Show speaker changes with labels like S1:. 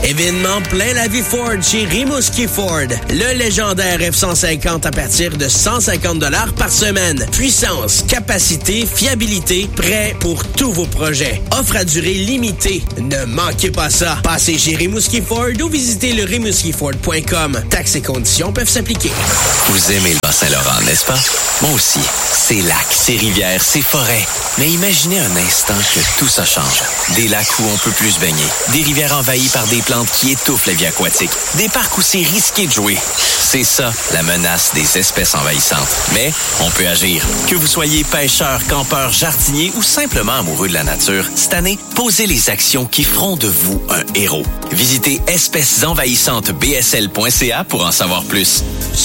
S1: Événement plein la vie Ford chez Rimouski Ford. Le légendaire F-150 à partir de 150 $ par semaine. Puissance, capacité, fiabilité, prêt pour tous vos projets. Offre à durée limitée. Ne manquez pas ça. Passez chez Rimouski Ford ou visitez le rimouskiford.com. Taxes et conditions peuvent s'appliquer.
S2: Vous aimez le Bas-Saint-Laurent, n'est-ce pas? Moi aussi. Ces lacs, ces rivières, ces forêts. Mais imaginez un instant que tout ça change. Des lacs où on peut plus se baigner. Des rivières envahies par des plantes qui étouffent la vie aquatique. Des parcs où c'est risqué de jouer. C'est ça, la menace des espèces envahissantes. Mais on peut agir. Que vous soyez pêcheur, campeur, jardinier ou simplement amoureux de la nature, cette année, posez les actions qui feront de vous un héros. Visitez espècesenvahissantesbsl.ca pour en savoir plus.